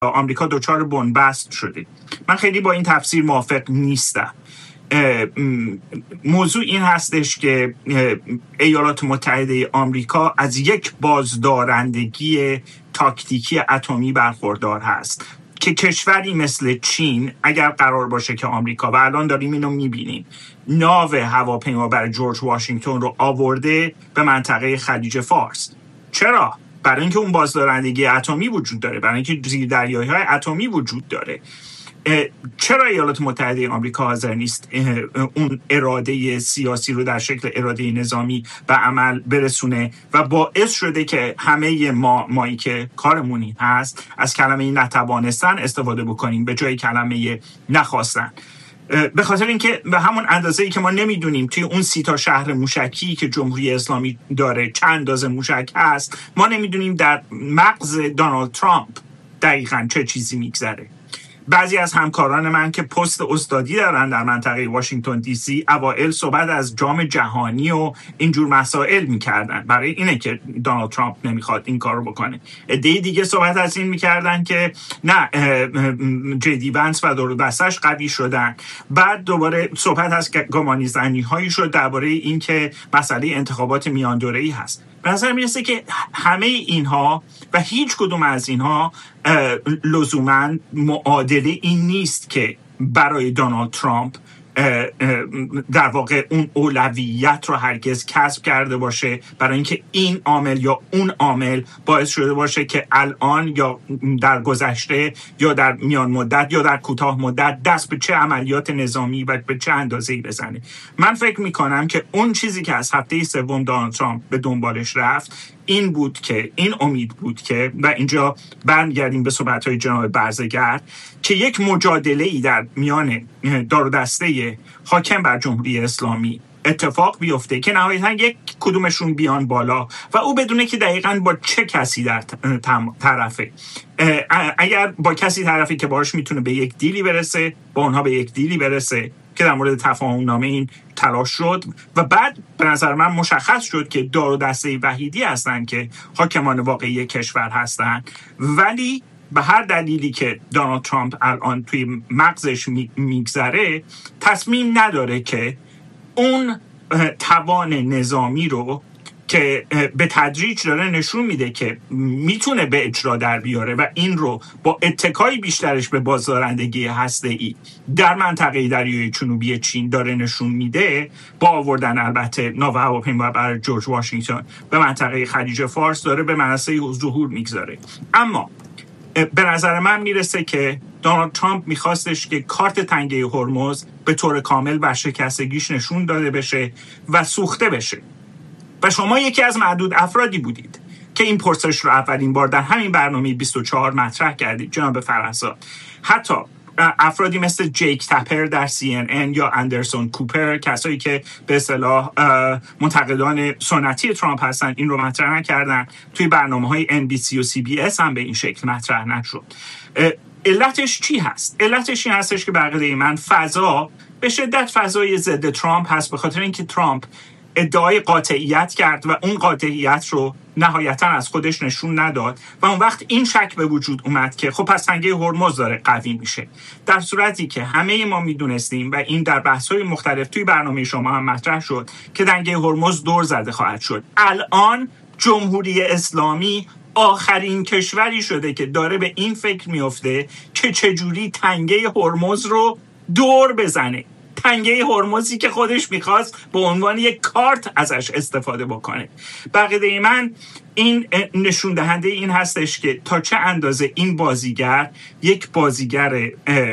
آمریکا دچار بنبست شده. من خیلی با این تفسیر موافق نیستم. موضوع این هستش که ایالات متحده آمریکا از یک بازدارندگی تاکتیکی اتمی برخوردار هست که کشوری مثل چین اگر قرار باشه که آمریکا، و الان داریم اینو میبینیم، ناو هواپیمابر جورج واشنگتن رو آورده به منطقه خلیج فارس. چرا؟ برای اینکه اون بازدارندگی اتمی وجود داره، برای اینکه زیردریایی‌های اتمی وجود داره. چرا ایالات متحده آمریکا حاضر نیست اون اراده سیاسی رو در شکل اراده نظامی به عمل برسونه و باعث شده که همه مایی که کارمونی هست از کلمه نتوانستن استفاده بکنیم به جای کلمه نخواستن؟ به خاطر اینکه به همون اندازه‌ای که ما نمیدونیم توی اون 30 شهر موشکی که جمهوری اسلامی داره چند اندازه موشک هست، ما نمیدونیم در مغز دونالد ترامپ دقیقاً چه چیزی میگذره. بعضی از همکاران من که پست استادی دارن در منطقه واشنگتن دی سی اوائل صحبت از جام جهانی و اینجور مسائل میکردن، برای اینه که دونالد ترامپ نمیخواد این کار رو بکنه. عده دیگه صحبت از این میکردن که نه، جدی ونس و دور دستش قوی شدن. بعد دوباره صحبت از گمانی زنی هایی شد درباره این که مسئله انتخابات میان دوره‌ای هست. به نظر میرسه که همه اینها و هیچ کدوم از اینها لزوماً معادله این نیست که برای دونالد ترامپ در واقع اون اولویت رو هرگز کسب کرده باشه، برای اینکه این عامل یا اون عامل باعث شده باشه که الان یا در گذشته یا در میان مدت یا در کوتاه مدت دست به چه عملیات نظامی و به چه اندازه‌ای بزنه. من فکر میکنم که اون چیزی که از هفته سوم دونالد ترامپ به دنبالش رفت این بود که، این امید بود که، و اینجا برمیگردیم به صحبت‌های جناب برزگر، که یک مجادله‌ای در میان دار و دسته حاکم بر جمهوری اسلامی اتفاق بیفته که نهایتاً یک کدومشون بیان بالا و او بدونه که دقیقاً با چه کسی در طرفه. اگر با کسی طرفی که باهاش میتونه به یک دیلی برسه، با اونها به یک دیلی برسه که در مورد تفاهم نامه این تلاش شد و بعد به نظر من مشخص شد که دار و دسته وحیدی هستن که حاکمان واقعی کشور هستن، ولی به هر دلیلی که دونالد ترامپ الان توی مغزش میگذره تصمیم نداره که اون توان نظامی رو که به تدریج داره نشون میده که میتونه به اجرا در بیاره و این رو با اتکای بیشترش به بازدارندگی هسته‌ای در منطقه دریای جنوبی چین داره نشون میده، با آوردن البته ناو هواپیمابر جورج واشنگتن به منطقه خلیج فارس داره به منصه ظهور میگذاره. اما به نظر من میرسه که دونالد ترامپ میخواستش که کارت تنگه هرمز به طور کامل ورشکستگیش نشون داده بشه و سوخته بشه. و شما یکی از معدود افرادی بودید که این پرسش رو اولین بار در همین برنامه 24 مطرح کردید جناب فرنسا. حتی افرادی مثل جیک تپر در CNN یا اندرسون کوپر، کسایی که به اصطلاح منتقدان سنتی ترامپ هستن، این رو مطرح نکردن. توی برنامه‌های NBC و CBS هم به این شکل مطرح نشد. علتش چی هست؟ علتش این هستش که بقیده من فضا به شدت فضای ضد ترامپ هست، به خاطر اینکه ترامپ ادعای قاطعیت کرد و اون قاطعیت رو نهایتا از خودش نشون نداد و اون وقت این شک به وجود اومد که خب پس تنگه هرمز داره قوی میشه، در صورتی که همه ما میدونستیم و این در بحث‌های مختلف توی برنامه شما هم مطرح شد که تنگه هرمز دور زده خواهد شد. الان جمهوری اسلامی آخرین کشوری شده که داره به این فکر میفته که چجوری تنگه هرمز رو دور بزنه، تنگه هرمزی که خودش میخواست به عنوان یک کارت ازش استفاده بکنه. بقیده من این نشون دهنده این هستش که تا چه اندازه این بازیگر یک بازیگر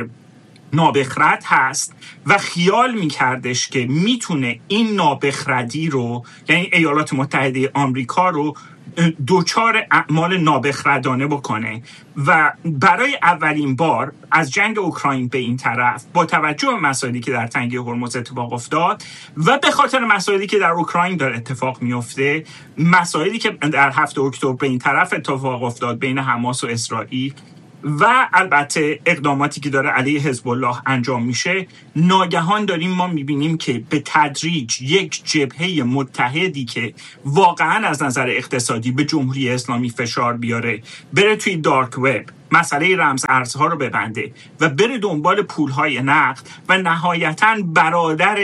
نابخرد هست و خیال میکردش که میتونه این نابخردی رو، یعنی ایالات متحده آمریکا رو دوچار اعمال نابخردانه بکنه و برای اولین بار از جنگ اوکراین به این طرف با توجه به مسائلی که در تنگه هرمز اتفاق افتاد و به خاطر مسائلی که در اوکراین داره اتفاق میفته، مسائلی که در 7 اکتبر به این طرف اتفاق افتاد بین حماس و اسرائیل، و البته اقداماتی که داره علیه حزب الله انجام میشه، ناگهان داریم ما میبینیم که به تدریج یک جبهه متحدی که واقعا از نظر اقتصادی به جمهوری اسلامی فشار بیاره، بره توی دارک وب، مسئله رمز ارزها رو ببنده و بره دنبال پولهای نقد و نهایتاً برادر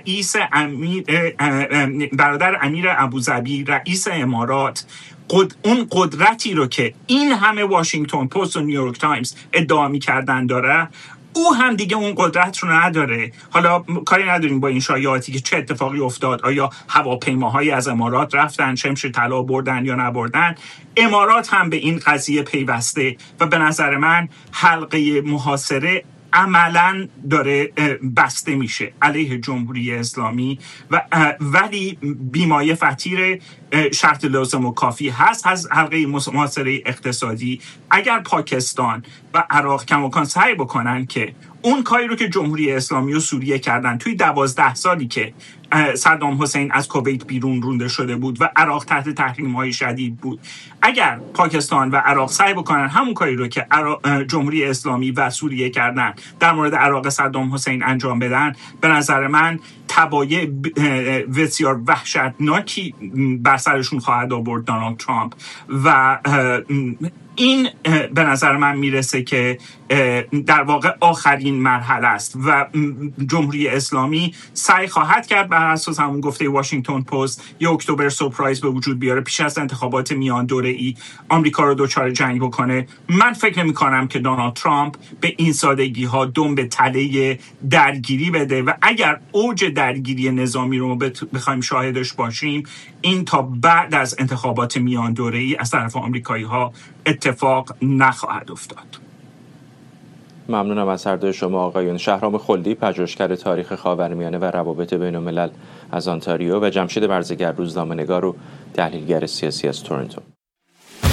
امیر ابوظبی رئیس امارات اون قدرتی رو که این همه واشنگتن پست و نیویورک تایمز ادعا می‌کردن داره، او هم دیگه اون قدرت رو نداره. حالا کاری نداریم با این شایعاتی که چه اتفاقی افتاد، آیا هواپیماهایی از امارات رفتن شمش طلا بردن یا نبردن. امارات هم به این قضیه پیوسته و به نظر من حلقه محاصره عملاً داره بسته میشه علیه جمهوری اسلامی ولی بیمایه فتیر شرط لازم و کافی هست حلقه محاصره اقتصادی. اگر پاکستان و عراق کماکان سعی بکنن که اون کاری رو که جمهوری اسلامی و سوریه کردن توی 12 سالی که صدام حسین از کویت بیرون رونده شده بود و عراق تحت تحریم‌های شدید بود، اگر پاکستان و عراق سعی بکنن همون کاری رو که جمهوری اسلامی و سوریه کردن در مورد عراق صدام حسین انجام بدن، به نظر من تبعات بسیار وحشتناکی بر سرشون خواهد آورد دونالد ترامپ و این به نظر من میرسه که در واقع آخرین مرحله است و جمهوری اسلامی سعی خواهد کرد بر اساس همون گفته واشنگتن پست یه اکتبر سورپرایز به وجود بیاره پیش از انتخابات میان دوره‌ای آمریکا رو دچار جنگ بکنه. من فکر می‌کنم که دونالد ترامپ به این سادگی ها دم به تله درگیری بده و اگر اوج درگیری نظامی رو بخوایم شاهدش باشیم، این تا بعد از انتخابات میان دوره‌ای از طرف آمریکایی‌ها اتفاق نخواهد افتاد. ممنونم از هر دوی شما آقایون. شهرام خلدی، پژوهشگر تاریخ خاورمیانه و روابط بین‌الملل از آنتاریو و جمشید برزگر، روزنامه‌نگار و تحلیلگر سیاسی از تورنتو.